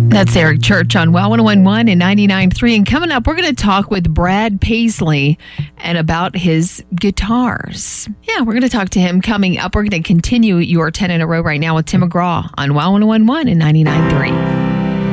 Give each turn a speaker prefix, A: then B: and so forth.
A: That's Eric Church on WOW 1011 and 99.3. And coming up, we're going to talk with Brad Paisley and about his guitars. Yeah, we're going to talk to him coming up. We're going to continue your 10 in a row right now with Tim McGraw on WOW 1011 and 99.3.